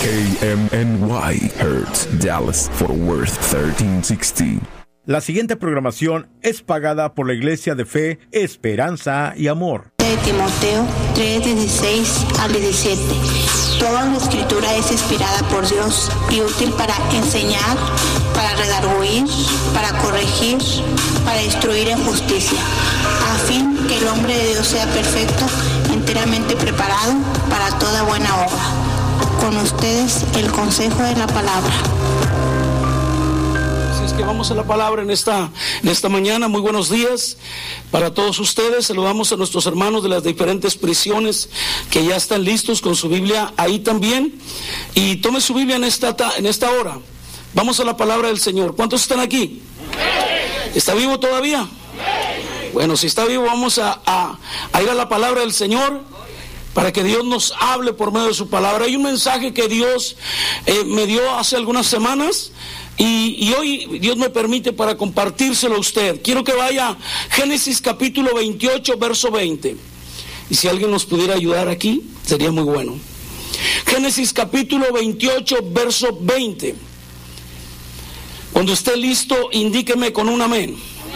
KMNY Hertz, Dallas, Fort Worth, 1360. La siguiente programación es pagada por la Iglesia de Fe, Esperanza y Amor. De Timoteo 3:16 al 17. Toda la escritura es inspirada por Dios y útil para enseñar, para redarguir, para corregir, para instruir en justicia, a fin que el hombre de Dios sea perfecto, enteramente preparado para toda buena obra. Con ustedes el consejo de la palabra. Que vamos a la palabra en esta mañana. Muy buenos días para todos ustedes. Saludamos a nuestros hermanos de las diferentes prisiones que ya están listos con su Biblia ahí también, y tome su Biblia en esta hora. Vamos a la palabra del Señor. ¿Cuántos están aquí? ¿Está vivo todavía? Bueno, si está vivo, vamos a ir a la palabra del Señor para que Dios nos hable por medio de su palabra. Hay un mensaje que Dios me dio hace algunas semanas, y hoy Dios me permite para compartírselo a usted. Quiero que vaya a Génesis capítulo 28, verso 20. Y si alguien nos pudiera ayudar aquí, sería muy bueno. Génesis capítulo 28, verso 20. Cuando esté listo, indíqueme con un amén.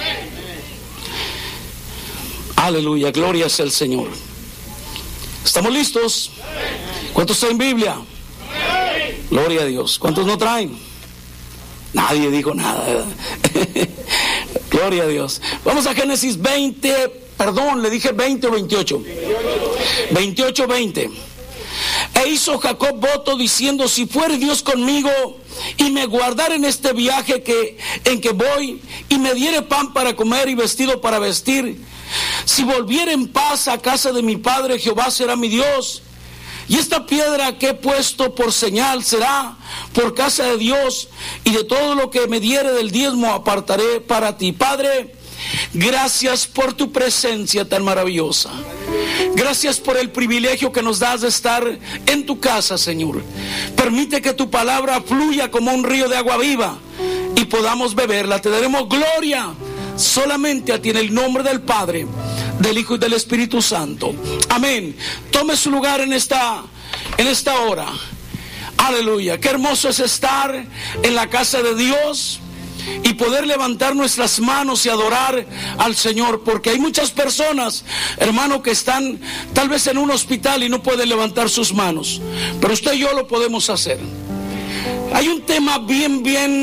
Aleluya, gloria sea el Señor. ¿Estamos listos? ¿Cuántos traen Biblia? Gloria a Dios. ¿Cuántos no traen? Nadie dijo nada, ¿verdad? Gloria a Dios. Vamos a Génesis 20, perdón, le dije 20 o 28. 28, 20. E hizo Jacob voto diciendo: si fuere Dios conmigo y me guardare en este viaje en que voy, y me diere pan para comer y vestido para vestir, si volviere en paz a casa de mi padre, Jehová será mi Dios. Y esta piedra que he puesto por señal será por casa de Dios, y de todo lo que me diere del diezmo apartaré para ti. Padre, gracias por tu presencia tan maravillosa. Gracias por el privilegio que nos das de estar en tu casa, Señor. Permite que tu palabra fluya como un río de agua viva y podamos beberla. Te daremos gloria solamente a ti, en el nombre del Padre, del Hijo y del Espíritu Santo. Amén. Tome su lugar en esta hora. Aleluya. Qué hermoso es estar en la casa de Dios y poder levantar nuestras manos y adorar al Señor, porque hay muchas personas, hermano, que están tal vez en un hospital y no pueden levantar sus manos, pero usted y yo lo podemos hacer. Hay un tema bien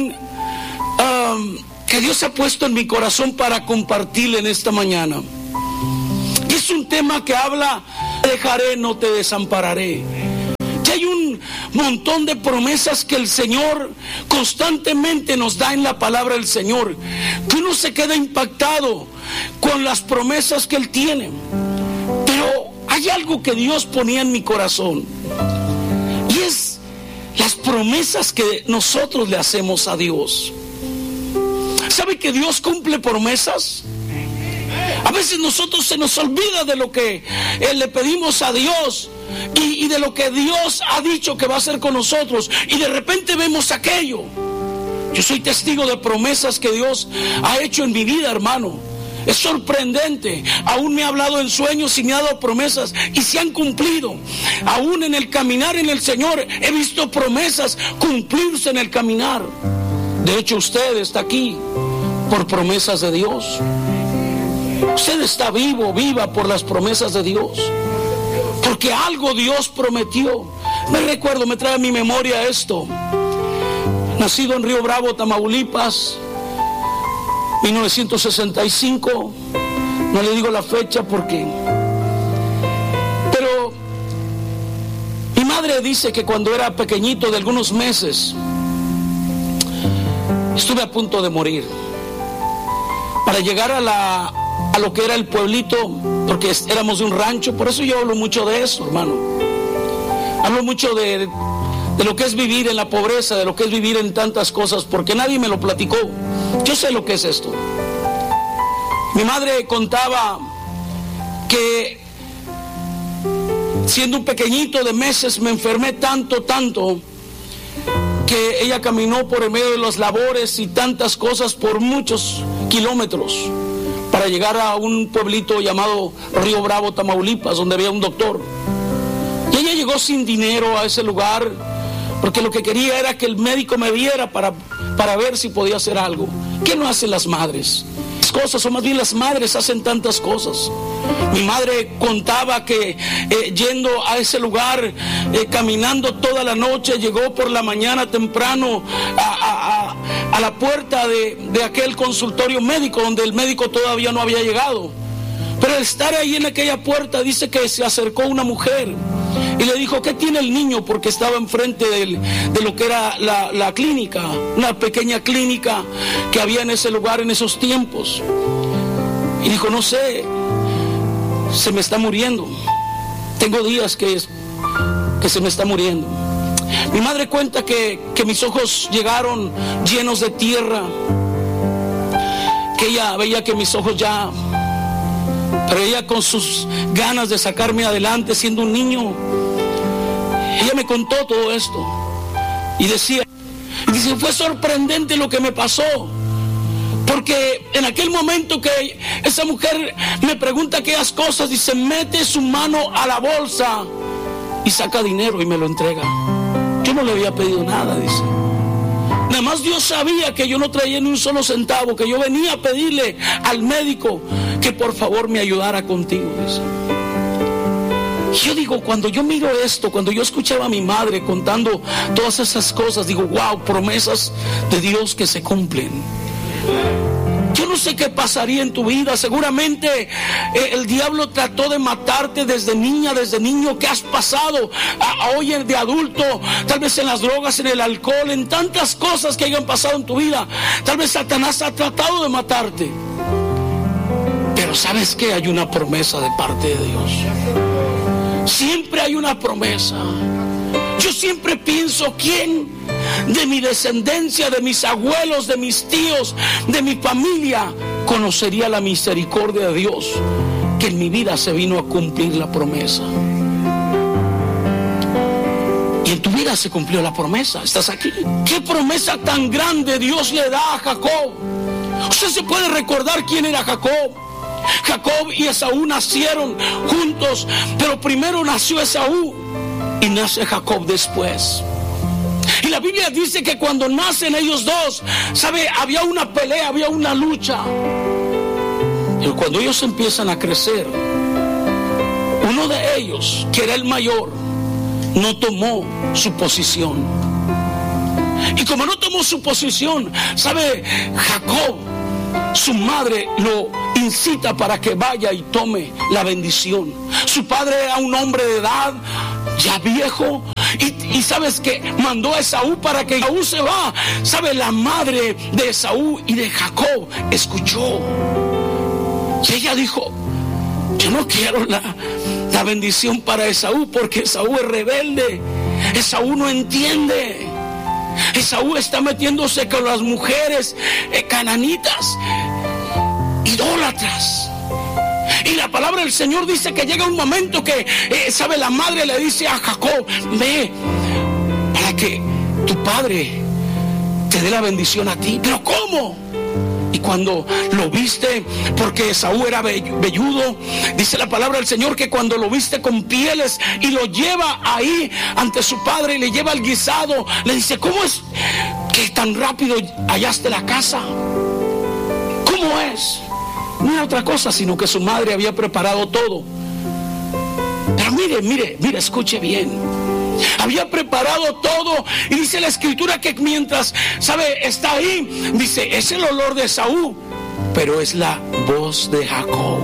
que Dios ha puesto en mi corazón para compartirle en esta mañana. Y es un tema que habla: te dejaré, no te desampararé. Y hay un montón de promesas que el Señor constantemente nos da en la palabra del Señor, que uno se queda impactado con las promesas que Él tiene. Pero hay algo que Dios ponía en mi corazón, y es las promesas que nosotros le hacemos a Dios. ¿Sabe que Dios cumple promesas? A veces nosotros se nos olvida de lo que le pedimos a Dios y de lo que Dios ha dicho que va a hacer con nosotros, y de repente vemos aquello. Yo soy testigo de promesas que Dios ha hecho en mi vida, hermano. Es sorprendente. Aún me ha hablado en sueños y me ha dado promesas y se han cumplido. Aún en el caminar en el Señor he visto promesas cumplirse en el caminar. De hecho, usted está aquí por promesas de Dios. Usted está vivo, viva por las promesas de Dios, porque algo Dios prometió. Me trae a mi memoria esto. Nacido en Río Bravo, Tamaulipas, 1965. No le digo la fecha porque... Pero mi madre dice que cuando era pequeñito, de algunos meses, estuve a punto de morir. Para llegar a lo que era el pueblito, porque éramos de un rancho. Por eso yo hablo mucho de eso, hermano. Hablo mucho de lo que es vivir en la pobreza, de lo que es vivir en tantas cosas, porque nadie me lo platicó. Yo sé lo que es esto. Mi madre contaba que siendo un pequeñito de meses me enfermé tanto, que ella caminó por el medio de las labores y tantas cosas por muchos kilómetros para llegar a un pueblito llamado Río Bravo, Tamaulipas, donde había un doctor. Y ella llegó sin dinero a ese lugar porque lo que quería era que el médico me viera para ver si podía hacer algo. ¿Qué no hacen las madres? Cosas, o más bien las madres hacen tantas cosas. Mi madre contaba que yendo a ese lugar, caminando toda la noche, llegó por la mañana temprano a la puerta de aquel consultorio médico, donde el médico todavía no había llegado. Pero al estar ahí en aquella puerta, dice que se acercó una mujer y le dijo: ¿qué tiene el niño? Porque estaba enfrente de lo que era la clínica, una pequeña clínica que había en ese lugar en esos tiempos. Y dijo: no sé, se me está muriendo. Tengo días que se me está muriendo. Mi madre cuenta que mis ojos llegaron llenos de tierra, que ella veía que mis ojos ya... Pero ella, con sus ganas de sacarme adelante siendo un niño, ella me contó todo esto. Y dice, fue sorprendente lo que me pasó. Porque en aquel momento que esa mujer me pregunta aquellas cosas, dice, mete su mano a la bolsa y saca dinero y me lo entrega. Yo no le había pedido nada, dice. Nada más Dios sabía que yo no traía ni un solo centavo, que yo venía a pedirle al médico que por favor me ayudara contigo, dice. Yo digo, cuando yo miro esto, cuando yo escuchaba a mi madre contando todas esas cosas, digo, wow, promesas de Dios que se cumplen. Yo no sé qué pasaría en tu vida. Seguramente el diablo trató de matarte desde niña, desde niño. ¿Qué has pasado hoy de adulto? Tal vez en las drogas, en el alcohol, en tantas cosas que hayan pasado en tu vida. Tal vez Satanás ha tratado de matarte. Pero ¿sabes qué? Hay una promesa de parte de Dios. Siempre hay una promesa. Yo siempre pienso, ¿quién de mi descendencia, de mis abuelos, de mis tíos, de mi familia, conocería la misericordia de Dios? Que en mi vida se vino a cumplir la promesa. Y en tu vida se cumplió la promesa. ¿Estás aquí? ¿Qué promesa tan grande Dios le da a Jacob? Usted se puede recordar quién era Jacob. Jacob y Esaú nacieron juntos, pero primero nació Esaú y nace Jacob después. Y la Biblia dice que cuando nacen ellos dos, ¿sabe? Había una pelea, había una lucha. Pero cuando ellos empiezan a crecer, uno de ellos, que era el mayor, no tomó su posición. Y como no tomó su posición, ¿sabe? Jacob, su madre lo incita para que vaya y tome la bendición. Su padre era un hombre de edad, ya viejo, y sabes que mandó a Esaú para que Esaú se va. ¿Sabe? La madre de Esaú y de Jacob escuchó. Y ella dijo, yo no quiero la bendición para Esaú, porque Esaú es rebelde. Esaú no entiende. Esaú está metiéndose con las mujeres cananitas, idólatras. Y la palabra del Señor dice que llega un momento que, ¿sabe? La madre le dice a Jacob, ve, para que tu padre te dé la bendición a ti. ¿Pero cómo? Y cuando lo viste, porque Esaú era velludo, dice la palabra del Señor que cuando lo viste con pieles y lo lleva ahí ante su padre y le lleva el guisado, le dice, ¿cómo es que tan rápido hallaste la casa? ¿Cómo es? No era otra cosa sino que su madre había preparado todo. Pero mire, escuche bien. Había preparado todo. Y dice la escritura que mientras, ¿sabe? Está ahí, dice, es el olor de Esaú, pero es la voz de Jacob.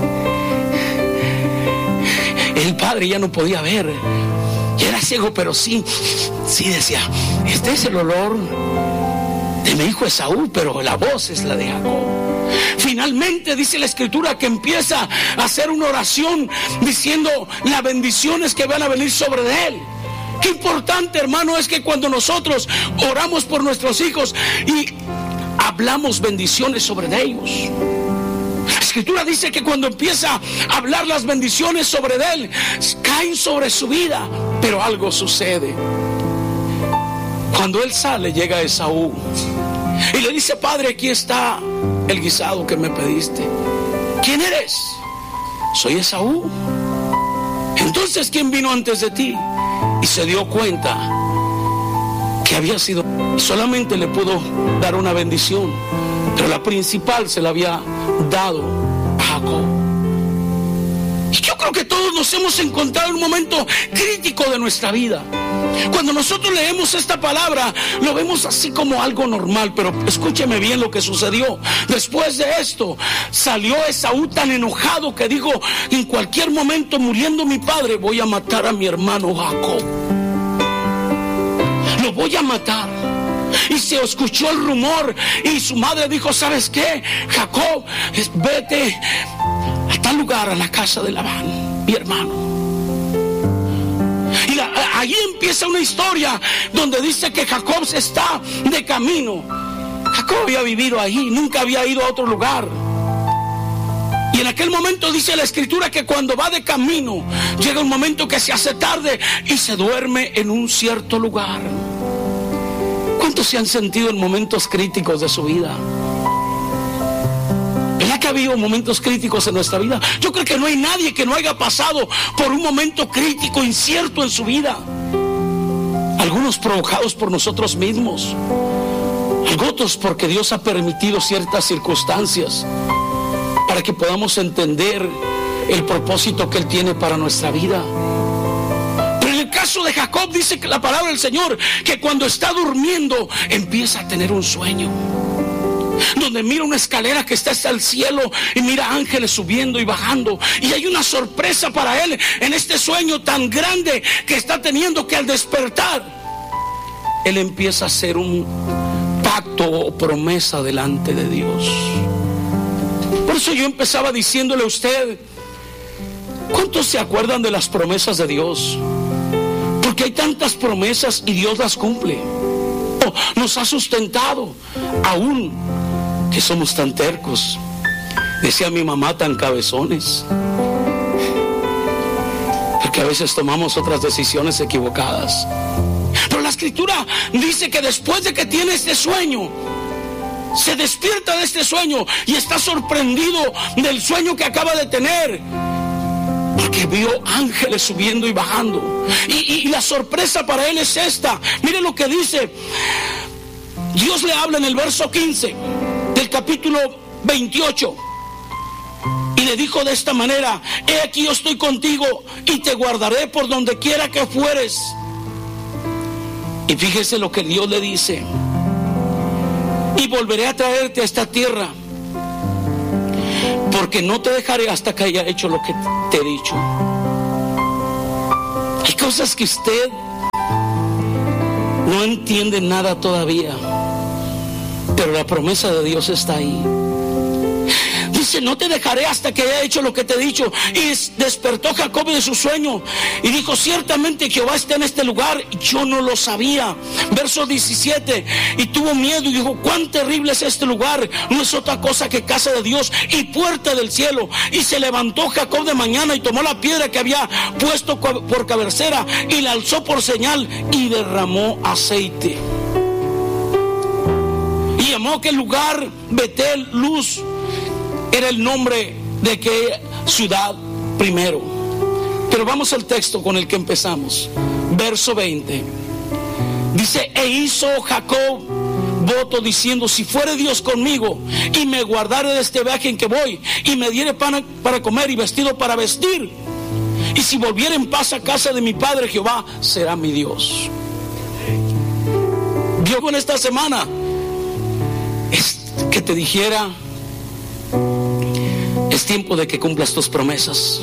El padre ya no podía ver, ya era ciego, pero sí decía, este es el olor de mi hijo Esaú, pero la voz es la de Jacob. Finalmente dice la escritura que empieza a hacer una oración diciendo las bendiciones que van a venir sobre él. Qué importante, hermano, es que cuando nosotros oramos por nuestros hijos y hablamos bendiciones sobre ellos. La escritura dice que cuando empieza a hablar las bendiciones sobre él, caen sobre su vida. Pero algo sucede. Cuando él sale, llega Esaú y le dice, padre, aquí está el guisado que me pediste. ¿Quién eres? Soy Esaú. Entonces, ¿quién vino antes de ti? Y se dio cuenta que había sido, solamente le pudo dar una bendición, pero la principal se la había dado a Jacob. Y yo creo que todos nos hemos encontrado en un momento crítico de nuestra vida. Cuando nosotros leemos esta palabra, lo vemos así como algo normal, pero escúcheme bien lo que sucedió. Después de esto, salió Esaú tan enojado que dijo: en cualquier momento, muriendo mi padre, voy a matar a mi hermano Jacob. Lo voy a matar. Y se escuchó el rumor y su madre dijo: ¿sabes qué, Jacob? Vete a tal lugar, a la casa de Labán, mi hermano. Y ahí empieza una historia donde dice que Jacob está de camino. Jacob había vivido ahí, nunca había ido a otro lugar. Y en aquel momento dice la escritura que cuando va de camino, llega un momento que se hace tarde y se duerme en un cierto lugar. ¿Cuántos se han sentido en momentos críticos de su vida? ¿Verdad que ha habido momentos críticos en nuestra vida? Yo creo que no hay nadie que no haya pasado por un momento crítico, incierto en su vida. Algunos provocados por nosotros mismos, otros porque Dios ha permitido ciertas circunstancias para que podamos entender el propósito que Él tiene para nuestra vida. Pero en el caso de Jacob dice que la palabra del Señor, que cuando está durmiendo empieza a tener un sueño, donde mira una escalera que está hasta el cielo y mira ángeles subiendo y bajando, y hay una sorpresa para él en este sueño tan grande que está teniendo, que al despertar él empieza a hacer un pacto o promesa delante de Dios. Por eso yo empezaba diciéndole a usted: ¿cuántos se acuerdan de las promesas de Dios? Porque hay tantas promesas y Dios las cumple. Nos ha sustentado, aún que somos tan tercos. Decía mi mamá, tan cabezones, porque a veces tomamos otras decisiones equivocadas. Pero la escritura dice que después de que tiene este sueño, se despierta de este sueño y está sorprendido del sueño que acaba de tener, porque vio ángeles subiendo y bajando. Y la sorpresa para él es esta. Mire lo que dice. Dios le habla en el verso 15 del capítulo 28 y le dijo de esta manera: he aquí yo estoy contigo y te guardaré por donde quiera que fueres. Y fíjese lo que Dios le dice: y volveré a traerte a esta tierra, porque no te dejaré hasta que haya hecho lo que te he dicho. Hay cosas que usted no entiende nada todavía, pero la promesa de Dios está ahí. Dice: no te dejaré hasta que haya hecho lo que te he dicho. Y despertó Jacob de su sueño y dijo: ciertamente Jehová está en este lugar, yo no lo sabía. Verso 17: y tuvo miedo y dijo: cuán terrible es este lugar, no es otra cosa que casa de Dios y puerta del cielo. Y se levantó Jacob de mañana y tomó la piedra que había puesto por cabecera y la alzó por señal y derramó aceite. Y llamó aquel lugar Betel Luz. Era el nombre de aquella ciudad primero. Pero vamos al texto con el que empezamos. Verso 20. Dice: e hizo Jacob voto diciendo: si fuere Dios conmigo y me guardare de este viaje en que voy, y me diere pan para comer y vestido para vestir, y si volviere en paz a casa de mi padre, Jehová será mi Dios. Dios en esta semana es que te dijera: es tiempo de que cumplas tus promesas.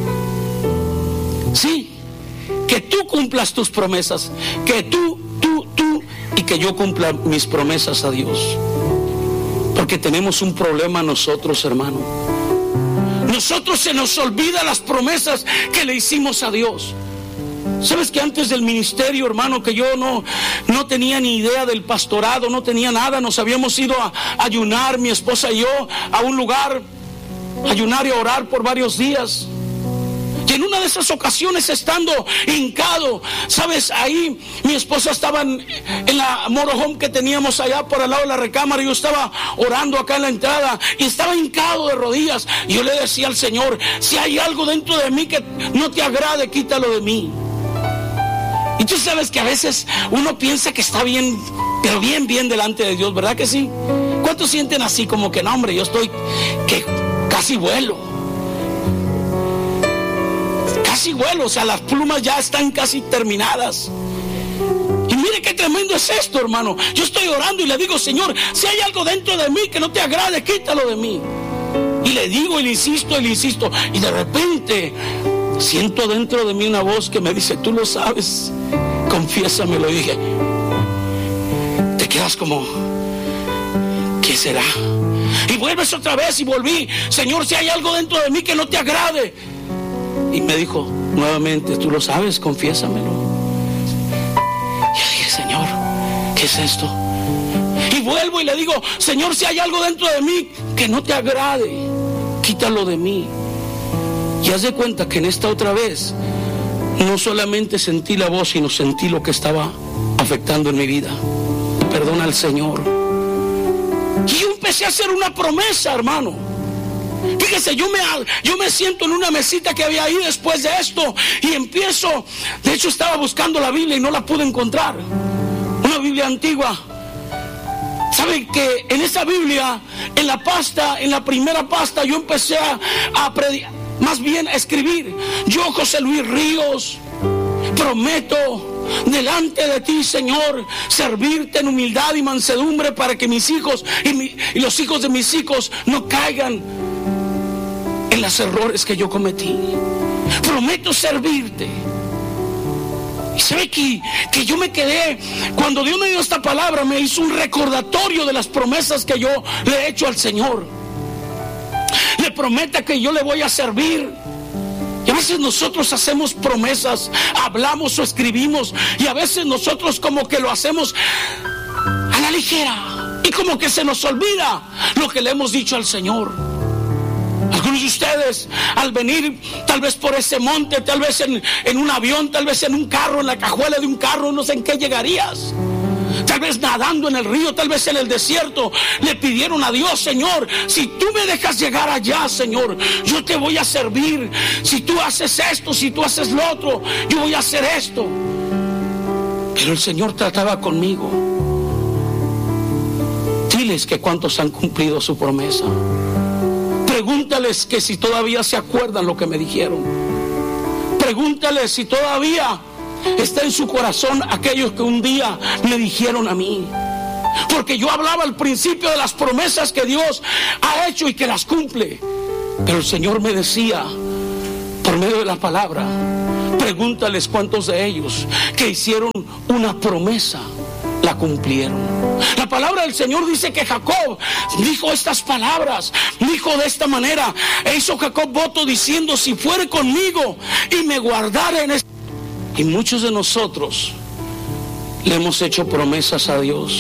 Sí, que tú cumplas tus promesas, que tú y que yo cumpla mis promesas a Dios. Porque tenemos un problema nosotros, hermano. Nosotros se nos olvida las promesas que le hicimos a Dios. ¿Sabes que antes del ministerio, hermano, que yo no tenía ni idea del pastorado, no tenía nada? Nos habíamos ido a ayunar, mi esposa y yo, a un lugar, ayunar y orar por varios días. Y en una de esas ocasiones, estando hincado, ¿sabes? Ahí mi esposa estaba en la motorhome que teníamos allá por el lado de la recámara, y yo estaba orando acá en la entrada y estaba hincado de rodillas, y yo le decía al Señor: si hay algo dentro de mí que no te agrade, quítalo de mí. Y tú sabes que a veces uno piensa que está bien, pero bien delante de Dios, ¿verdad que sí? ¿Cuántos sienten así como que no, hombre, yo estoy que casi vuelo? Casi vuelo, o sea, las plumas ya están casi terminadas. Y mire qué tremendo es esto, hermano. Yo estoy orando y le digo, Señor, si hay algo dentro de mí que no te agrade, quítalo de mí. Y le digo y le insisto. Y de repente siento dentro de mí una voz que me dice, tú lo sabes, confiésamelo. Y dije, te quedas como, ¿qué será? Y vuelves otra vez y volví, Señor, si hay algo dentro de mí que no te agrade. Y me dijo nuevamente, tú lo sabes, confiésamelo. Y yo dije, Señor, ¿qué es esto? Y vuelvo y le digo, Señor, si hay algo dentro de mí que no te agrade, quítalo de mí. Y haz de cuenta que en esta otra vez no solamente sentí la voz, sino sentí lo que estaba afectando en mi vida. Perdona al Señor. Y yo empecé a hacer una promesa, hermano. Fíjese, yo me siento en una mesita que había ahí después de esto y empiezo. De hecho estaba buscando la Biblia y no la pude encontrar. Una Biblia antigua. ¿Sabe que en esa Biblia, en la primera pasta, yo empecé a predicar, más bien a escribir? Yo, José Luis Ríos, prometo delante de ti, Señor, servirte en humildad y mansedumbre para que mis hijos y los hijos de mis hijos no caigan en los errores que yo cometí. Prometo servirte. Y sabe que yo me quedé, cuando Dios me dio esta palabra, me hizo un recordatorio de las promesas que yo le he hecho al Señor. Le prometa que yo le voy a servir. Y a veces nosotros hacemos promesas, hablamos o escribimos, y a veces nosotros como que lo hacemos a la ligera, y como que se nos olvida lo que le hemos dicho al Señor. Algunos de ustedes, al venir tal vez por ese monte, tal vez en un avión, tal vez en un carro, en la cajuela de un carro, no sé en qué llegarías. Tal vez nadando en el río, tal vez en el desierto, le pidieron a Dios, Señor, si tú me dejas llegar allá, Señor, yo te voy a servir. Si tú haces esto, si tú haces lo otro, yo voy a hacer esto. Pero el Señor trataba conmigo. Diles que cuántos han cumplido su promesa. Pregúntales que si todavía se acuerdan lo que me dijeron. Pregúntales si todavía está en su corazón aquellos que un día me dijeron a mí. Porque yo hablaba al principio de las promesas que Dios ha hecho y que las cumple. Pero el Señor me decía, por medio de la palabra, pregúntales cuántos de ellos que hicieron una promesa la cumplieron. La palabra del Señor dice que Jacob dijo estas palabras, dijo de esta manera, e hizo Jacob voto diciendo, si fuere conmigo y me guardare en este. Y muchos de nosotros le hemos hecho promesas a Dios.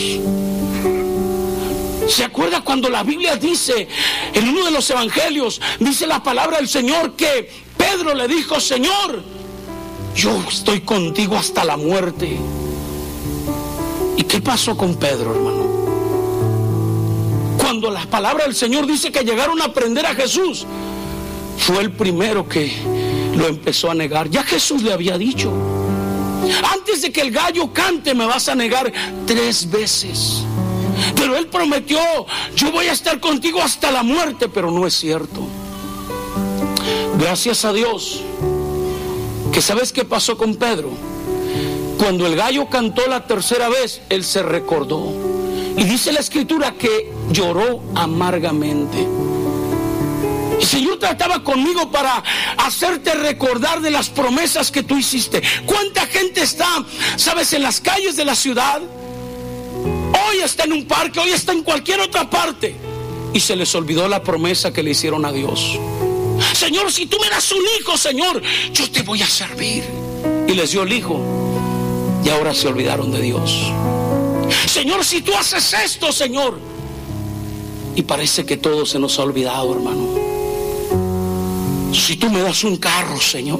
¿Se acuerda cuando la Biblia dice, en uno de los evangelios, dice la palabra del Señor que Pedro le dijo, Señor, yo estoy contigo hasta la muerte? ¿Y qué pasó con Pedro, hermano? Cuando la palabra del Señor dice que llegaron a prender a Jesús, fue el primero que lo empezó a negar. Ya Jesús le había dicho, antes de que el gallo cante me vas a negar 3 veces. Pero él prometió, yo voy a estar contigo hasta la muerte, pero no es cierto. Gracias a Dios que ¿sabes qué pasó con Pedro? Cuando el gallo cantó la tercera vez, él se recordó. Y dice la Escritura que lloró amargamente. El Señor trataba conmigo para hacerte recordar de las promesas que tú hiciste. ¿Cuánta gente está, sabes, en las calles de la ciudad? Hoy está en un parque, hoy está en cualquier otra parte, y se les olvidó la promesa que le hicieron a Dios. Señor, si tú me das un hijo, Señor, yo te voy a servir. Y les dio el hijo, y ahora se olvidaron de Dios. Señor, si tú haces esto, Señor. Y parece que todo se nos ha olvidado, hermano. Si tú me das un carro, Señor,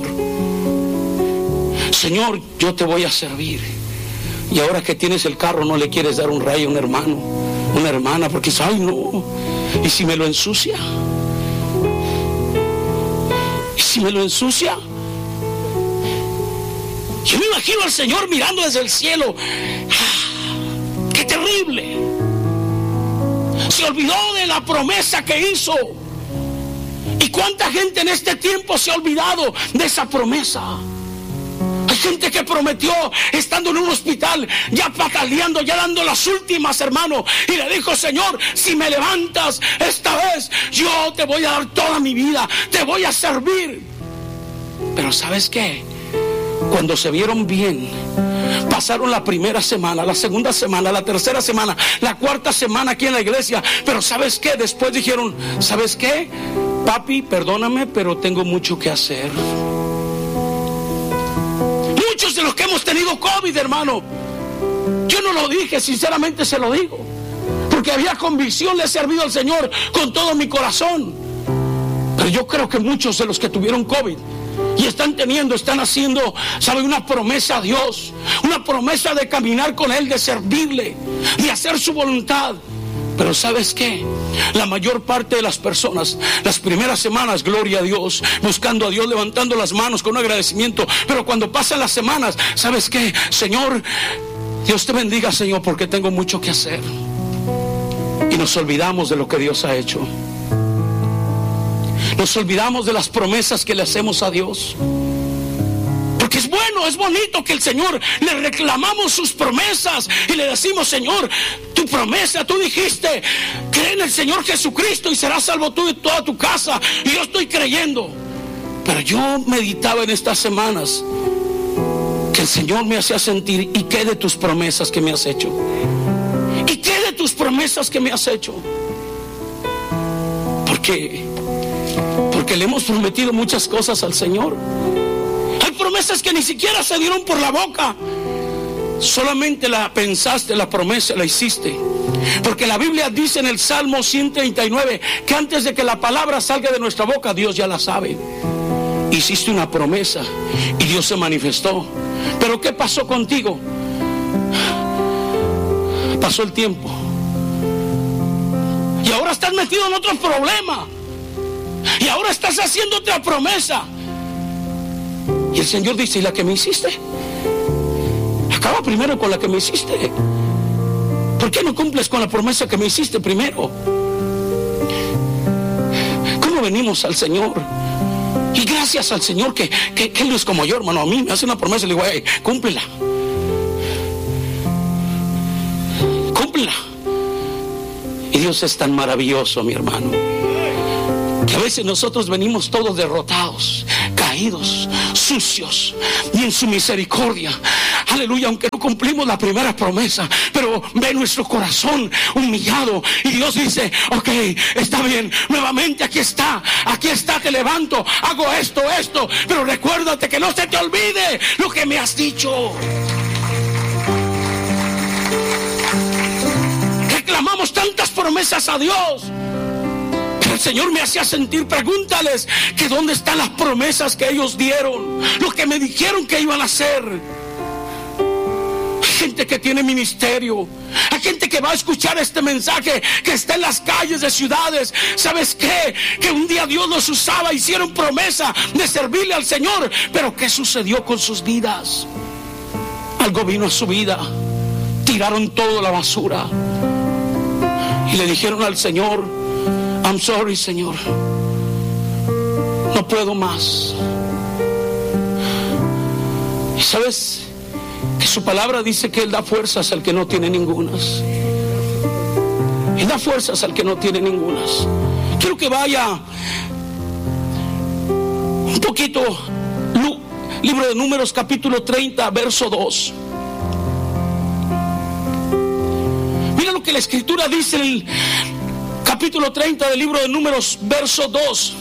Señor, yo te voy a servir. Y ahora que tienes el carro, no le quieres dar un rayo a un hermano, una hermana, porque dices, ay no, ¿y si me lo ensucia? ¿Y si me lo ensucia? Yo me imagino al Señor mirando desde el cielo. ¡Qué terrible! Se olvidó de la promesa que hizo. ¿Y cuánta gente en este tiempo se ha olvidado de esa promesa? Hay gente que prometió estando en un hospital, ya pataleando, ya dando las últimas, hermano, y le dijo: Señor, si me levantas esta vez, yo te voy a dar toda mi vida, te voy a servir. Pero ¿sabes qué? Cuando se vieron bien, pasaron la primera semana, la segunda semana, la tercera semana, la cuarta semana aquí en la iglesia. Pero ¿sabes qué? Después dijeron: ¿sabes qué? Papi, perdóname, pero tengo mucho que hacer. Muchos de los que hemos tenido COVID, hermano, yo no lo dije, sinceramente se lo digo, porque había convicción, le he servido al Señor con todo mi corazón. Pero yo creo que muchos de los que tuvieron COVID y están haciendo, ¿sabe? Una promesa a Dios, una promesa de caminar con Él, de servirle, de hacer su voluntad. Pero ¿sabes qué? La mayor parte de las personas, las primeras semanas, gloria a Dios, buscando a Dios, levantando las manos con un agradecimiento. Pero cuando pasan las semanas, ¿sabes qué? Señor, Dios te bendiga, Señor, porque tengo mucho que hacer. Y nos olvidamos de lo que Dios ha hecho. Nos olvidamos de las promesas que le hacemos a Dios. Porque es bueno, es bonito que el Señor le reclamamos sus promesas y le decimos: Señor, tu promesa, tú dijiste, cree en el Señor Jesucristo y serás salvo tú y toda tu casa. Y yo estoy creyendo. Pero yo meditaba en estas semanas que el Señor me hacía sentir: ¿y qué de tus promesas que me has hecho? ¿Y qué de tus promesas que me has hecho? Porque le hemos prometido muchas cosas al Señor. Hay promesas que ni siquiera se dieron por la boca. Solamente la pensaste, la promesa la hiciste. Porque la Biblia dice en el Salmo 139 que antes de que la palabra salga de nuestra boca, Dios ya la sabe. Hiciste una promesa y Dios se manifestó. Pero ¿qué pasó contigo? Pasó el tiempo y ahora estás metido en otro problema. Y ahora estás haciendo otra promesa. Y el Señor dice: ¿y la que me hiciste? Acaba primero con la que me hiciste. ¿Por qué no cumples con la promesa que me hiciste primero? ¿Cómo venimos al Señor? Y gracias al Señor que Él no es como yo, hermano. A mí me hace una promesa y le digo: hey, cúmplela. Cúmplela. Y Dios es tan maravilloso, mi hermano, que a veces nosotros venimos todos derrotados, caídos, sucios, y en su misericordia, aleluya, aunque no cumplimos la primera promesa, pero ve nuestro corazón humillado y Dios dice: ok, está bien, nuevamente aquí está, te levanto, hago esto, pero recuérdate que no se te olvide lo que me has dicho. Reclamamos tantas promesas a Dios. El Señor me hacía sentir: pregúntales que dónde están las promesas que ellos dieron, lo que me dijeron que iban a hacer. Hay gente que tiene ministerio, hay gente que va a escuchar este mensaje, que está en las calles de ciudades. ¿Sabes qué? Que un día Dios los usaba, hicieron promesa de servirle al Señor, pero ¿qué sucedió con sus vidas? Algo vino a su vida, tiraron todo a la basura y le dijeron al Señor: I'm sorry, Señor, no puedo más. Y sabes que su palabra dice que Él da fuerzas al que no tiene ningunas. Él da fuerzas al que no tiene ningunas. Quiero que vaya un poquito, libro de Números, capítulo 30, verso 2. Mira lo que la Escritura dice en el capítulo 30 del libro de Números, verso 2.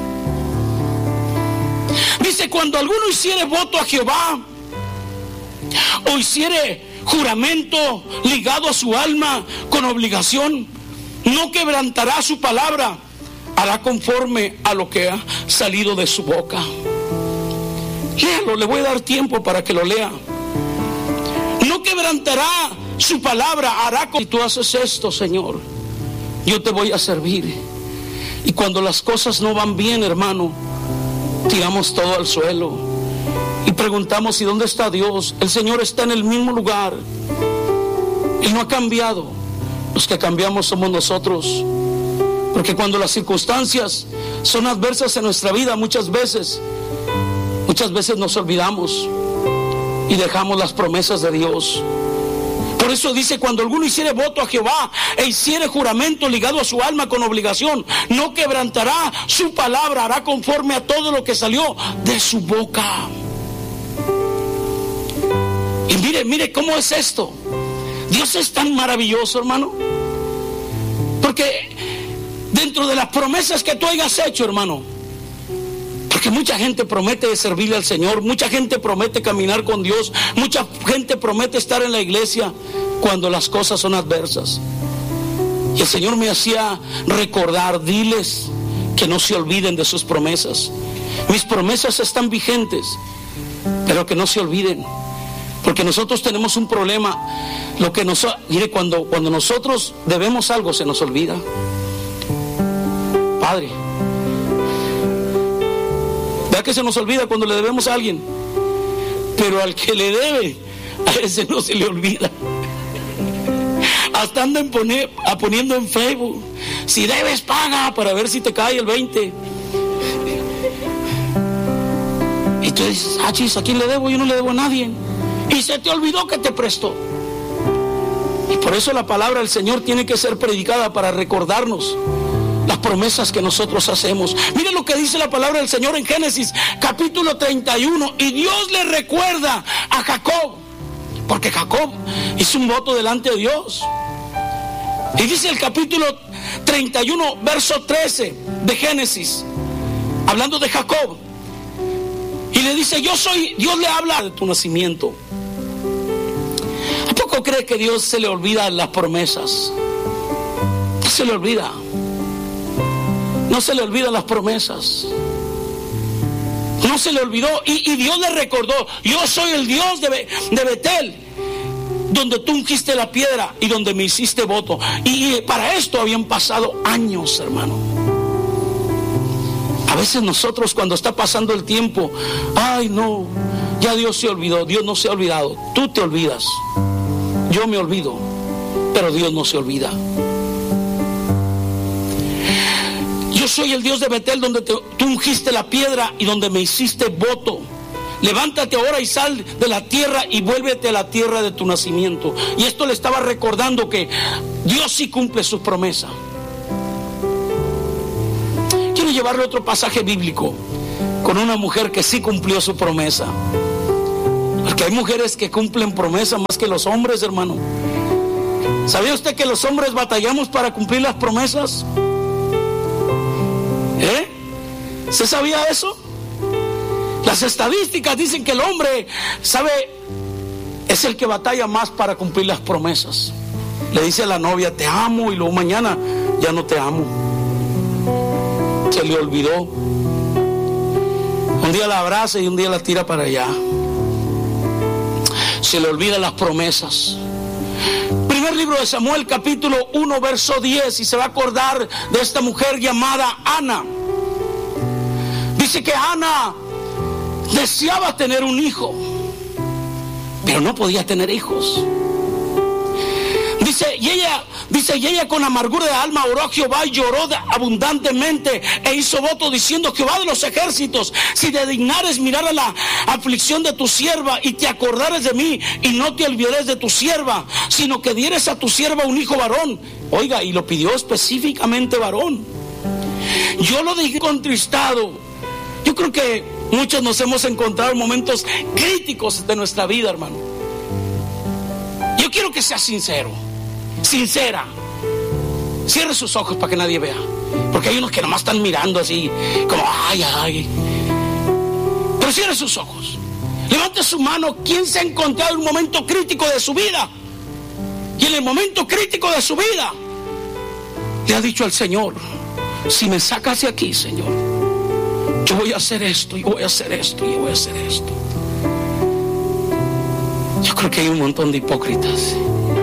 Dice: cuando alguno hiciere voto a Jehová o hiciere juramento ligado a su alma con obligación, no quebrantará su palabra, hará conforme a lo que ha salido de su boca. Léalo, le voy a dar tiempo para que lo lea. No quebrantará su palabra, hará. Si tú haces esto, Señor, yo te voy a servir. Y cuando las cosas no van bien, hermano, tiramos todo al suelo y preguntamos: ¿y dónde está Dios? El Señor está en el mismo lugar. Él no ha cambiado. Los que cambiamos somos nosotros. Porque cuando las circunstancias son adversas en nuestra vida, muchas veces nos olvidamos y dejamos las promesas de Dios. Por eso dice: cuando alguno hiciere voto a Jehová e hiciere juramento ligado a su alma con obligación, no quebrantará su palabra, hará conforme a todo lo que salió de su boca. Y mire cómo es esto. Dios es tan maravilloso, hermano, porque dentro de las promesas que tú hayas hecho, hermano, porque mucha gente promete servirle al Señor, mucha gente promete caminar con Dios, mucha gente promete estar en la iglesia cuando las cosas son adversas. Y el Señor me hacía recordar: diles que no se olviden de sus promesas. Mis promesas están vigentes, pero que no se olviden. Porque nosotros tenemos un problema. Mire, cuando nosotros debemos algo, se nos olvida. Padre, vea que se nos olvida cuando le debemos a alguien, pero al que le debe, a ese no se le olvida. Hasta andan poniendo en Facebook: si debes, paga, para ver si te cae el 20. Y tú dices: ah, chis, ¿a quién le debo? Yo no le debo a nadie. Y se te olvidó que te prestó. Y por eso la palabra del Señor tiene que ser predicada, para recordarnos las promesas que nosotros hacemos. Mire lo que dice la palabra del Señor en Génesis capítulo 31. Y Dios le recuerda a Jacob, porque Jacob hizo un voto delante de Dios. Y dice el capítulo 31, verso 13 de Génesis, hablando de Jacob, y le dice: Dios le habla de tu nacimiento. ¿A poco cree que Dios se le olvida las promesas? No se le olvida. No se le olvidan las promesas. No se le olvidó. Y Dios le recordó: yo soy el Dios de Betel, donde tú ungiste la piedra y donde me hiciste voto. Y para esto habían pasado años, hermano. A veces nosotros, cuando está pasando el tiempo, ay no, ya Dios se olvidó. Dios no se ha olvidado. Tú te olvidas. Yo me olvido, pero Dios no se olvida. Yo soy el Dios de Betel, donde tú ungiste la piedra y donde me hiciste voto. Levántate ahora y sal de la tierra y vuélvete a la tierra de tu nacimiento. Y esto le estaba recordando que Dios sí cumple sus promesas. Quiero llevarle otro pasaje bíblico con una mujer que sí cumplió su promesa. Porque hay mujeres que cumplen promesas más que los hombres, hermano. ¿Sabía usted que los hombres batallamos para cumplir las promesas? ¿Se sabía eso? Las estadísticas dicen que el hombre, es el que batalla más para cumplir las promesas. Le dice a la novia: te amo, y luego mañana ya no te amo. Se le olvidó. Un día la abraza y un día la tira para allá. Se le olvidan las promesas. Primer libro de Samuel, capítulo 1, verso 10, y se va a acordar de esta mujer llamada Ana. Dice que Ana deseaba tener un hijo, pero no podía tener hijos. Dice, y ella con amargura de alma oró a Jehová y lloró abundantemente e hizo voto diciendo: Jehová de los ejércitos, si te dignares mirar a la aflicción de tu sierva y te acordares de mí y no te olvidares de tu sierva, sino que dieres a tu sierva un hijo varón. Oiga, y lo pidió específicamente varón. Yo lo dije contristado. Yo creo que muchos nos hemos encontrado en momentos críticos de nuestra vida, hermano. Yo quiero que sea sincero, sincera. Cierre sus ojos para que nadie vea, porque hay unos que nomás están mirando así, como ay. Pero cierre sus ojos. Levante su mano. ¿Quién se ha encontrado en un momento crítico de su vida? Y en el momento crítico de su vida le ha dicho al Señor: si me sacas de aquí, Señor, yo voy a hacer esto, y voy a hacer esto, y voy a hacer esto. Yo creo que hay un montón de hipócritas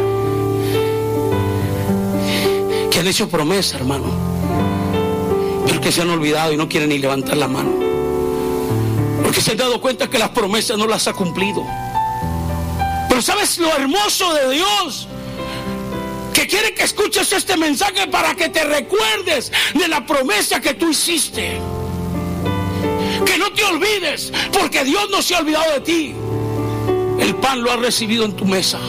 que han hecho promesa, hermano, pero que se han olvidado y no quieren ni levantar la mano. Porque se han dado cuenta que las promesas no las ha cumplido. Pero ¿sabes lo hermoso de Dios? Que quiere que escuches este mensaje para que te recuerdes de la promesa que tú hiciste. Que no te olvides, porque Dios no se ha olvidado de ti. El pan lo has recibido en tu mesa.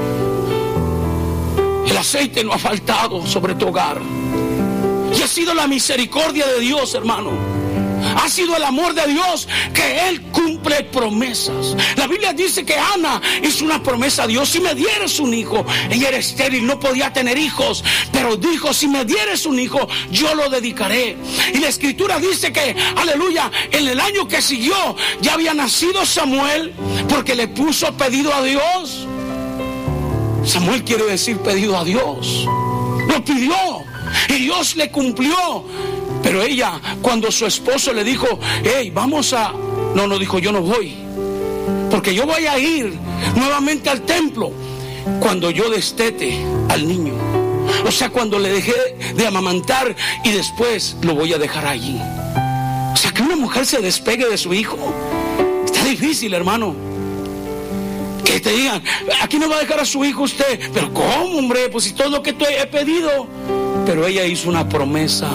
El aceite no ha faltado sobre tu hogar. Y ha sido la misericordia de Dios, hermano. Ha sido el amor de Dios, que Él cumple promesas. La Biblia dice que Ana hizo una promesa a Dios: si me dieres un hijo. Ella era estéril, no podía tener hijos, pero dijo: si me dieres un hijo, yo lo dedicaré. Y la escritura dice que, aleluya, en el año que siguió ya había nacido Samuel, porque le puso pedido a Dios. Samuel quiere decir pedido a Dios. Lo pidió y Dios le cumplió. Pero ella, cuando su esposo le dijo: hey, vamos a... No dijo: yo no voy, porque yo voy a ir nuevamente al templo cuando yo destete al niño. O sea, cuando le dejé de amamantar, y después lo voy a dejar allí. O sea, que una mujer se despegue de su hijo está difícil, hermano. Que te digan: aquí no va a dejar a su hijo usted. Pero ¿cómo, hombre? Pues si todo lo que te he pedido. Pero ella hizo una promesa.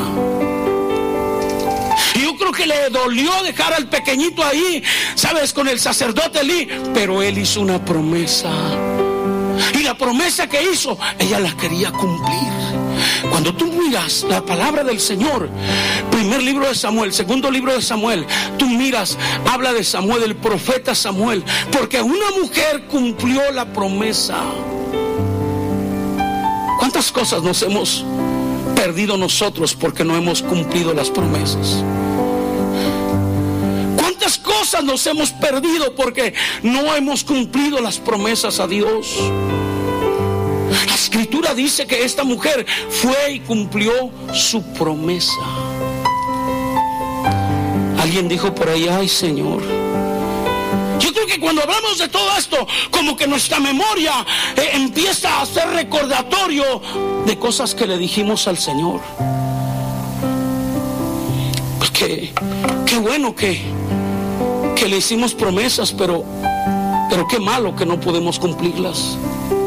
Y yo creo que le dolió dejar al pequeñito ahí, ¿sabes? Con el sacerdote Elí. Pero él hizo una promesa. Y la promesa que hizo, ella la quería cumplir. Cuando tú miras la palabra del Señor, primer libro de Samuel, segundo libro de Samuel, tú miras, habla de Samuel, el profeta Samuel, porque una mujer cumplió la promesa. ¿Cuántas cosas nos hemos perdido nosotros porque no hemos cumplido las promesas? ¿Cuántas cosas nos hemos perdido porque no hemos cumplido las promesas a Dios? La escritura dice que esta mujer fue y cumplió su promesa. Alguien dijo por ahí: ay, Señor. Yo creo que cuando hablamos de todo esto, como que nuestra memoria empieza a ser recordatorio de cosas que le dijimos al Señor. Pues qué bueno que le hicimos promesas, pero qué malo que no podemos cumplirlas.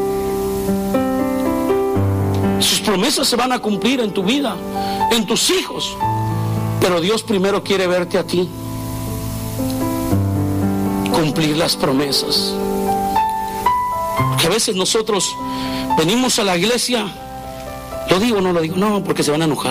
Sus promesas se van a cumplir en tu vida, en tus hijos, pero Dios primero quiere verte a ti cumplir las promesas. Porque a veces nosotros venimos a la iglesia. ¿Lo digo o no lo digo? No, porque se van a enojar.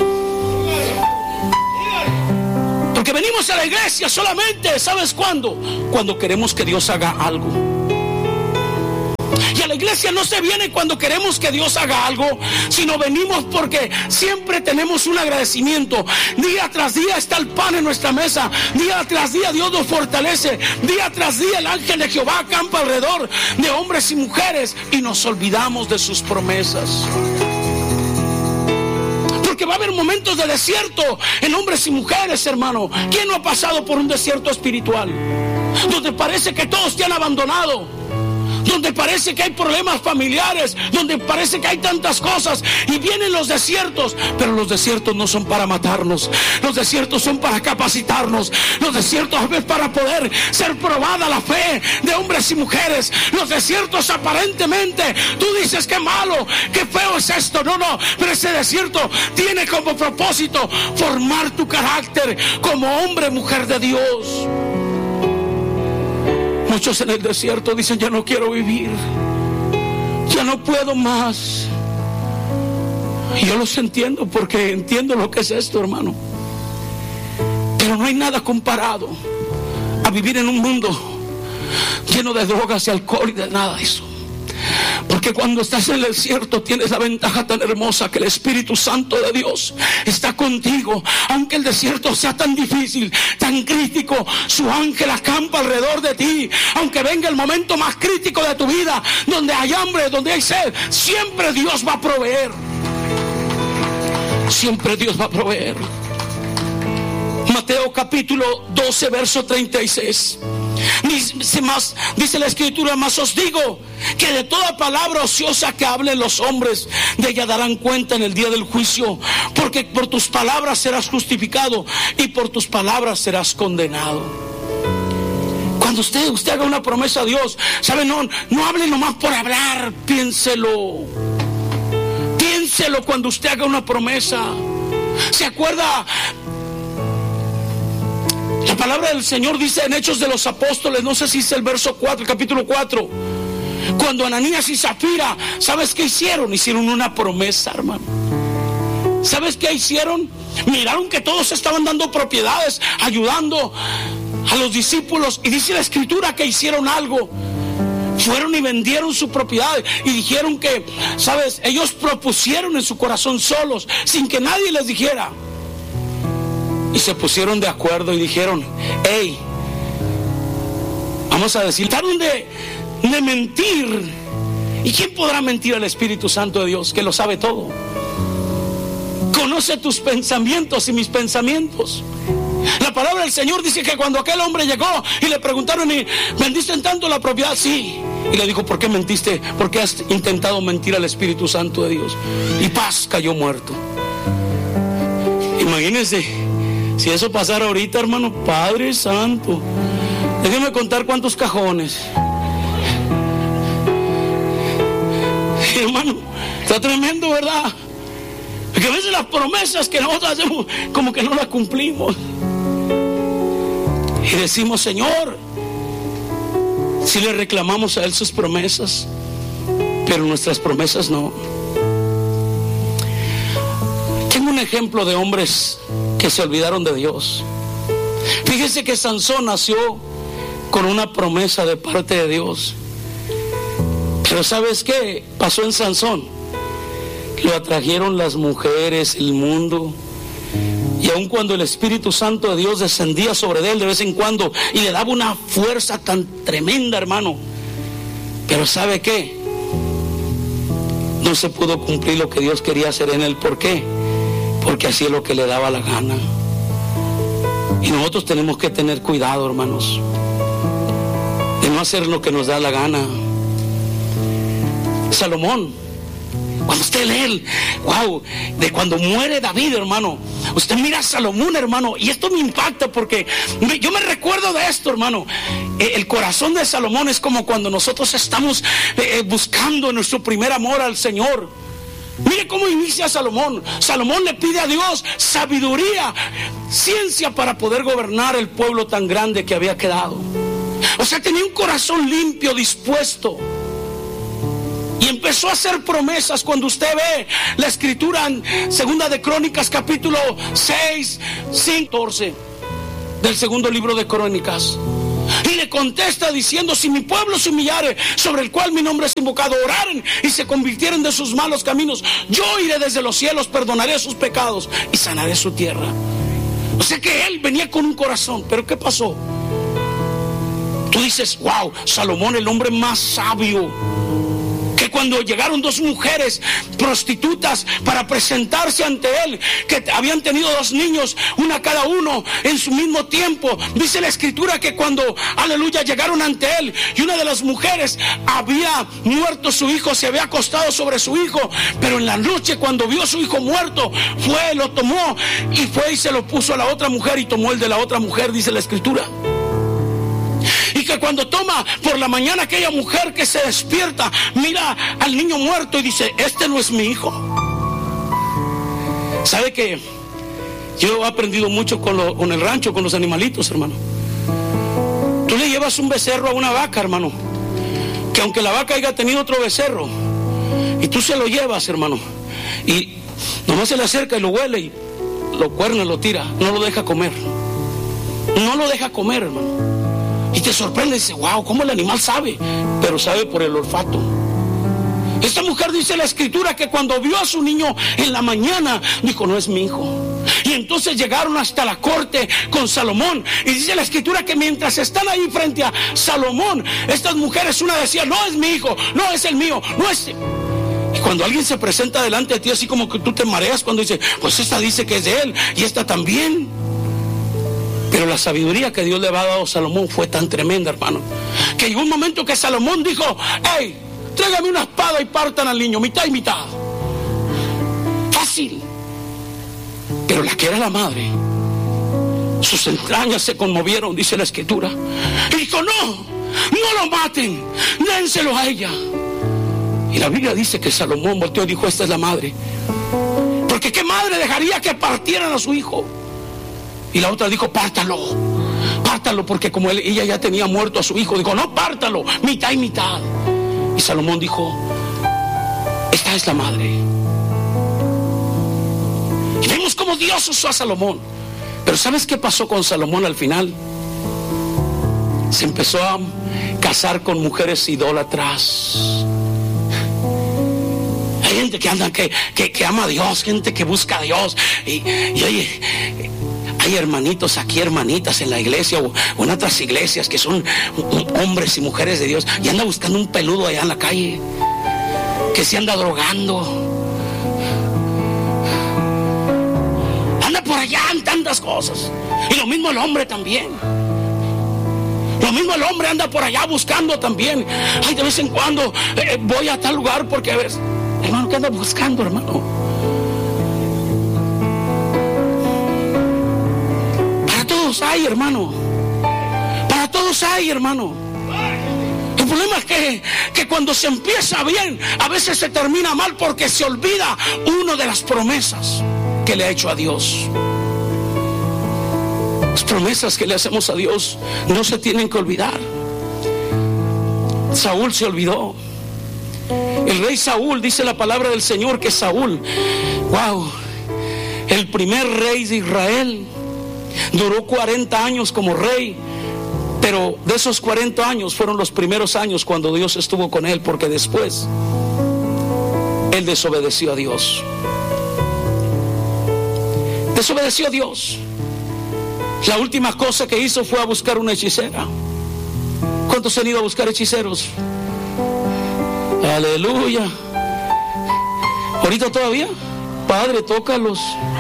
Porque venimos a la iglesia solamente, ¿sabes cuándo? Cuando queremos que Dios haga algo. Y a la iglesia no se viene cuando queremos que Dios haga algo, sino venimos porque siempre tenemos un agradecimiento. Día tras día está el pan en nuestra mesa. Día tras día Dios nos fortalece. Día tras día el ángel de Jehová acampa alrededor de hombres y mujeres, y nos olvidamos de sus promesas. Porque va a haber momentos de desierto en hombres y mujeres, hermano. ¿Quién no ha pasado por un desierto espiritual? Donde parece que todos te han abandonado, donde parece que hay problemas familiares, donde parece que hay tantas cosas, y vienen los desiertos. Pero los desiertos no son para matarnos, los desiertos son para capacitarnos. Los desiertos es para poder ser probada la fe de hombres y mujeres. Los desiertos aparentemente tú dices: qué malo, qué feo es esto. No, pero ese desierto tiene como propósito formar tu carácter como hombre, mujer de Dios. Muchos en el desierto dicen: ya no quiero vivir, ya no puedo más. Y yo los entiendo, porque entiendo lo que es esto, hermano. Pero no hay nada comparado a vivir en un mundo lleno de drogas y alcohol y de nada de eso. Porque cuando estás en el desierto tienes la ventaja tan hermosa que el Espíritu Santo de Dios está contigo. Aunque el desierto sea tan difícil, tan crítico, su ángel acampa alrededor de ti. Aunque venga el momento más crítico de tu vida, donde hay hambre, donde hay sed, siempre Dios va a proveer. Siempre Dios va a proveer. Mateo capítulo 12, verso 36. Dice la escritura: mas os digo que de toda palabra ociosa que hablen los hombres, de ella darán cuenta en el día del juicio. Porque por tus palabras serás justificado y por tus palabras serás condenado. Cuando usted haga una promesa a Dios, ¿sabe? No hable nomás por hablar, piénselo. Piénselo cuando usted haga una promesa. ¿Se acuerda? La palabra del Señor dice en Hechos de los Apóstoles, no sé si es el verso 4, el capítulo 4, cuando Ananías y Zafira, ¿sabes qué hicieron? Hicieron una promesa, hermano. ¿Sabes qué hicieron? Miraron que todos estaban dando propiedades, ayudando a los discípulos, y dice la Escritura que hicieron algo. Fueron y vendieron su propiedad y dijeron que, ¿sabes? Ellos propusieron en su corazón solos, sin que nadie les dijera. Y se pusieron de acuerdo y dijeron: hey, vamos a decir, trataron de mentir. ¿Y quién podrá mentir al Espíritu Santo de Dios, que lo sabe todo? Conoce tus pensamientos y mis pensamientos. La palabra del Señor dice que cuando aquel hombre llegó y le preguntaron: ¿y vendiste en tanto la propiedad? Sí. Y le dijo: ¿por qué mentiste? ¿Por qué has intentado mentir al Espíritu Santo de Dios? Y paz, cayó muerto. Imagínense, si eso pasara ahorita, hermano, Padre Santo. Déjeme contar cuántos cajones. Hermano, está tremendo, ¿verdad? Porque a veces las promesas que nosotros hacemos, como que no las cumplimos. Y decimos: Señor, si le reclamamos a Él sus promesas, pero nuestras promesas no. Tengo un ejemplo de hombres que se olvidaron de Dios. Fíjese que Sansón nació con una promesa de parte de Dios. Pero ¿sabes qué pasó en Sansón? Lo atrajeron las mujeres, el mundo. Y aun cuando el Espíritu Santo de Dios descendía sobre él de vez en cuando y le daba una fuerza tan tremenda, hermano, pero ¿sabe qué? No se pudo cumplir lo que Dios quería hacer en él. ¿Por qué? Porque hacía lo que le daba la gana. Y nosotros tenemos que tener cuidado, hermanos, de no hacer lo que nos da la gana. Salomón, cuando usted lee de cuando muere David, hermano, usted mira a Salomón, hermano, y esto me impacta porque yo me recuerdo de esto, hermano. El corazón de Salomón es como cuando nosotros estamos buscando nuestro primer amor al Señor. Mire cómo inicia Salomón. Salomón le pide a Dios sabiduría, ciencia para poder gobernar el pueblo tan grande que había quedado. O sea, tenía un corazón limpio, dispuesto. Y empezó a hacer promesas. Cuando usted ve la escritura en Segunda de Crónicas, capítulo 6, 14 del segundo libro de Crónicas, y le contesta diciendo: si mi pueblo se humillare, sobre el cual mi nombre es invocado, oraren y se convirtieren de sus malos caminos, yo iré desde los cielos, perdonaré sus pecados y sanaré su tierra. O sea que él venía con un corazón. Pero ¿qué pasó? Tú dices: wow, Salomón, el hombre más sabio. Que cuando llegaron dos mujeres prostitutas para presentarse ante él, que habían tenido dos niños, una cada uno en su mismo tiempo, dice la escritura que cuando, aleluya, llegaron ante él, y una de las mujeres había muerto su hijo, se había acostado sobre su hijo, pero en la noche cuando vio a su hijo muerto, fue, lo tomó y fue y se lo puso a la otra mujer, y tomó el de la otra mujer, dice la escritura. Y que cuando toma por la mañana, aquella mujer que se despierta, mira al niño muerto y dice: este no es mi hijo. ¿Sabe que yo he aprendido mucho con el rancho, con los animalitos, hermano? Tú le llevas un becerro a una vaca, hermano, que aunque la vaca haya tenido otro becerro, y tú se lo llevas, hermano, y nomás se le acerca y lo huele y lo cuerna, lo tira, no lo deja comer. No lo deja comer, hermano. Y te sorprende y dice: wow, ¿cómo el animal sabe? Pero sabe por el olfato. Esta mujer, dice la escritura, que cuando vio a su niño en la mañana, dijo: no es mi hijo. Y entonces llegaron hasta la corte con Salomón. Y dice la escritura que mientras están ahí frente a Salomón, estas mujeres, una decía: no es mi hijo, no es el mío, no es... Y cuando alguien se presenta delante de ti, así como que tú te mareas cuando dice: pues esta dice que es de él y esta también. Pero la sabiduría que Dios le había dado a Salomón fue tan tremenda, hermano, que llegó un momento que Salomón dijo: hey, tráigame una espada y partan al niño, mitad y mitad. Fácil. Pero la que era la madre Sus entrañas se conmovieron, dice la escritura. Y dijo, no lo maten, dénselo a ella. Y la Biblia dice que Salomón volteó y dijo, esta es la madre. Porque ¿qué madre dejaría que partieran a su hijo? Y la otra dijo, pártalo, porque como ella ya tenía muerto a su hijo, dijo, no, pártalo, mitad y mitad. Y Salomón dijo, esta es la madre. Y vemos cómo Dios usó a Salomón. Pero ¿sabes qué pasó con Salomón al final? Se empezó a casar con mujeres idólatras. Hay gente que anda, que ama a Dios, gente que busca a Dios. Y oye, hay hermanitos aquí, hermanitas en la iglesia o en otras iglesias que son hombres y mujeres de Dios y anda buscando un peludo allá en la calle, que se anda drogando, anda por allá en tantas cosas. Y lo mismo el hombre también. Lo mismo el hombre anda por allá buscando también. Ay, de vez en cuando voy a tal lugar porque ves, hermano, ¿qué anda buscando, hermano? Hay, hermano, para todos hay, hermano. El problema es que cuando se empieza bien, a veces se termina mal porque se olvida uno de las promesas que le ha hecho a Dios. Las promesas que le hacemos a Dios no se tienen que olvidar. Saúl se olvidó. El rey Saúl, dice la palabra del Señor que Saúl, wow, el primer rey de Israel, duró 40 años como rey, pero de esos 40 años fueron los primeros años cuando Dios estuvo con él, porque después él desobedeció a Dios. Desobedeció a Dios. La última cosa que hizo fue a buscar una hechicera. ¿Cuántos han ido a buscar hechiceros? Aleluya. ¿Ahorita todavía? Padre, tócalos.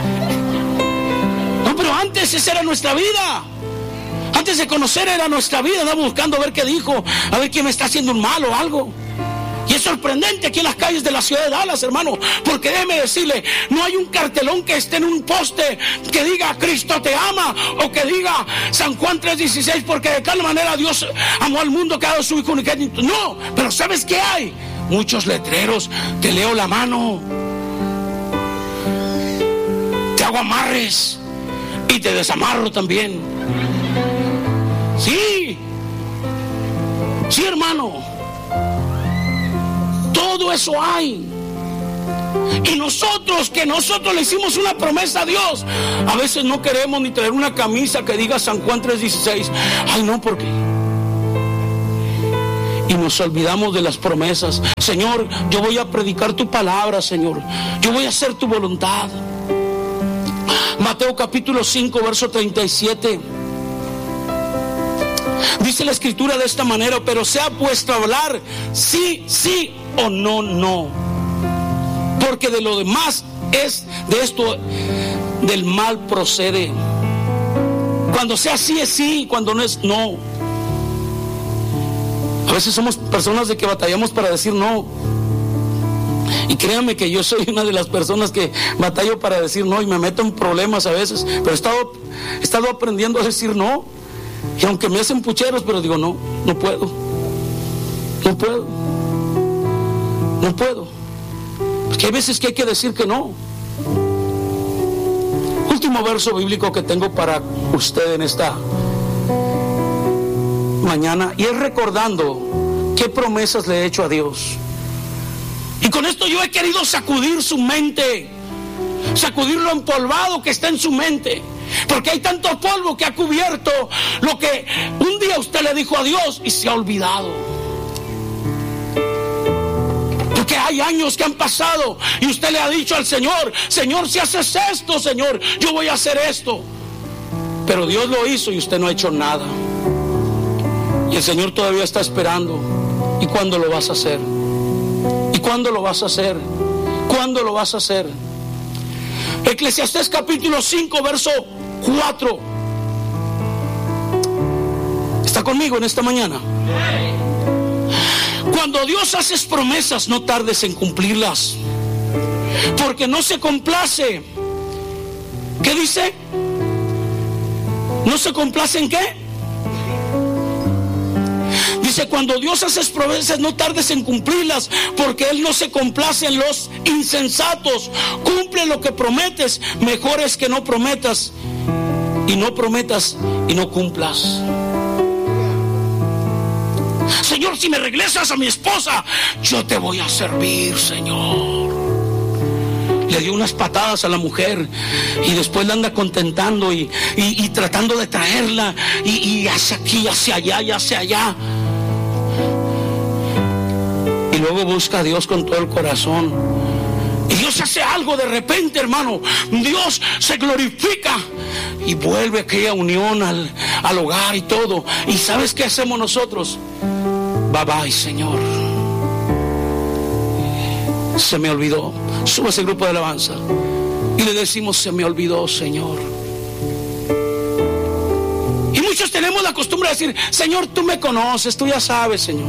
Pero antes esa era nuestra vida. Antes de conocer era nuestra vida. Andaba buscando a ver qué dijo, a ver quién me está haciendo un mal o algo. Y es sorprendente aquí en las calles de la ciudad de Dallas, hermano, porque déjeme decirle, no hay un cartelón que esté en un poste que diga Cristo te ama, o que diga San Juan 3:16, porque de tal manera Dios amó al mundo que ha dado su hijo unigénito. No, pero ¿sabes qué hay? Muchos letreros. Te leo la mano, te hago amarres y te desamarro también. Sí, hermano, todo eso hay. Y nosotros le hicimos una promesa a Dios, a veces no queremos ni traer una camisa que diga San Juan 3:16. Ay, no, ¿por qué? Y nos olvidamos de las promesas. Señor, yo voy a predicar tu palabra, Señor, yo voy a hacer tu voluntad. Mateo capítulo 5, verso 37. Dice la escritura de esta manera: pero sea vuestro hablar sí, sí, o no, no. Porque de lo demás es de esto, del mal procede. Cuando sea sí es sí, cuando no es no. A veces somos personas de que batallamos para decir no. Y créanme que yo soy una de las personas que batallo para decir no y me meto en problemas a veces. Pero he estado aprendiendo a decir no. Y aunque me hacen pucheros, pero digo no puedo. Porque hay veces que hay que decir que no. Último verso bíblico que tengo para usted en esta mañana, y es recordando qué promesas le he hecho a Dios. Y con esto yo he querido sacudir su mente, sacudir lo empolvado que está en su mente, porque hay tanto polvo que ha cubierto lo que un día usted le dijo a Dios y se ha olvidado. Porque hay años que han pasado y usted le ha dicho al Señor: Señor, si haces esto, Señor, yo voy a hacer esto. Pero Dios lo hizo y usted no ha hecho nada. Y el Señor todavía está esperando. ¿Y cuándo lo vas a hacer? ¿Y cuándo lo vas a hacer? ¿Cuándo lo vas a hacer? Eclesiastés capítulo 5, verso 4. ¿Está conmigo en esta mañana? Cuando Dios hace promesas, no tardes en cumplirlas, porque no se complace. ¿Qué dice? ¿No se complace en qué? Dice, cuando Dios hace promesas, no tardes en cumplirlas, porque Él no se complace en los insensatos. Cumple lo que prometes. Mejor es que no prometas y no cumplas. Señor, si me regresas a mi esposa, yo te voy a servir, Señor. Le dio unas patadas a la mujer y después la anda contentando y tratando de traerla y hacia aquí, hacia allá y hacia allá. Y luego busca a Dios con todo el corazón. Y Dios hace algo de repente, hermano. Dios se glorifica y vuelve aquella unión al hogar y todo. ¿Y sabes qué hacemos nosotros? Bye bye, Señor. Se me olvidó. Sube ese grupo de alabanza y le decimos, se me olvidó, Señor. Y muchos tenemos la costumbre de decir, Señor, tú me conoces, tú ya sabes, Señor.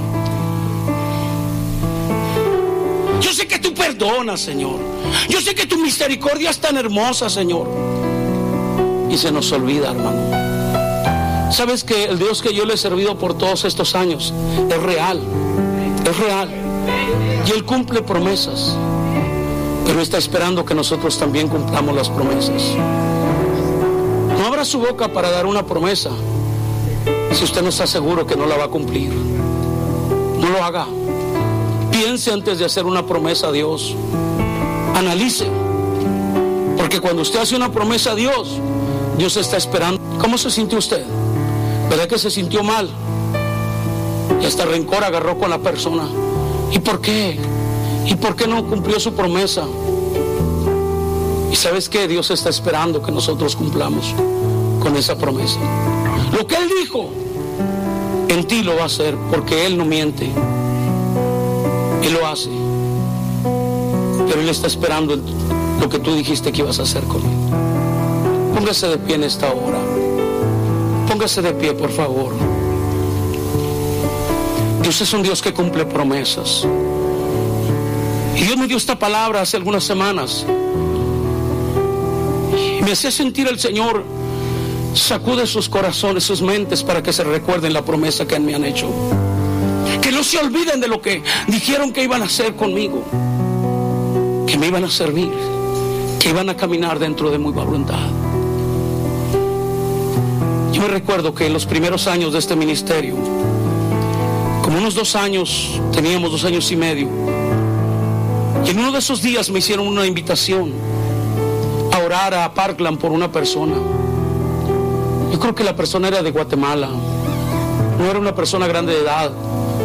Yo sé que tú perdonas, Señor. Yo sé que tu misericordia es tan hermosa, Señor. Y se nos olvida, hermano. ¿Sabes que el Dios que yo le he servido por todos estos años es real? Es real. Y Él cumple promesas. Pero está esperando que nosotros también cumplamos las promesas. No abra su boca para dar una promesa si usted no está seguro que no la va a cumplir. No lo haga. Piense antes de hacer una promesa a Dios. Analice. Porque cuando usted hace una promesa a Dios, Dios está esperando. ¿Cómo se sintió usted? ¿Verdad que se sintió mal? Y hasta rencor agarró con la persona. ¿Y por qué? ¿Y por qué no cumplió su promesa? Y ¿sabes qué? Dios está esperando que nosotros cumplamos con esa promesa. Lo que Él dijo, en ti lo va a hacer, porque Él no miente. Él lo hace. Pero Él está esperando lo que tú dijiste que ibas a hacer con Él. Póngase de pie en esta hora. Póngase de pie, por favor. Dios es un Dios que cumple promesas. Y Dios me dio esta palabra hace algunas semanas. Y me hacía sentir el Señor, sacude sus corazones, sus mentes, para que se recuerden la promesa que me han hecho. Que no se olviden de lo que dijeron que iban a hacer conmigo. Que me iban a servir. Que iban a caminar dentro de mi voluntad. Yo me recuerdo que en los primeros años de este ministerio, como unos 2 años, teníamos 2 años y medio. Y en uno de esos días me hicieron una invitación a orar a Parkland por una persona. Yo creo que la persona era de Guatemala. No era una persona grande de edad,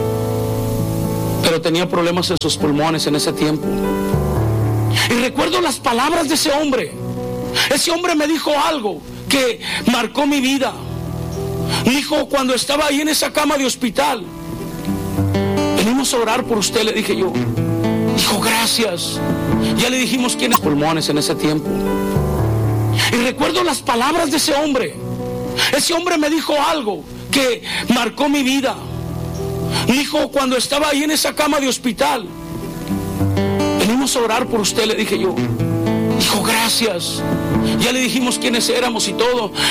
pero tenía problemas en sus pulmones en ese tiempo. Y recuerdo las palabras de ese hombre. Ese hombre me dijo algo que marcó mi vida. Dijo, cuando estaba ahí en esa cama de hospital, venimos a orar por usted, le dije yo. Dijo, gracias. Ya le dijimos quién es pulmones en ese tiempo. Y recuerdo las palabras de ese hombre. Ese hombre me dijo algo que marcó mi vida. Dijo, cuando estaba ahí en esa cama de hospital, venimos a orar por usted, le dije yo. Dijo, gracias. Ya le dijimos quiénes éramos y todo.